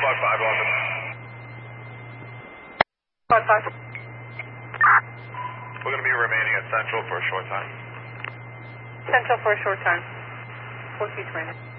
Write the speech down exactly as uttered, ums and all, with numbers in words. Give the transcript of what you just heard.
five five, London. five five. We're going to be remaining at Central for a short time. Central for a short time. four three twenty.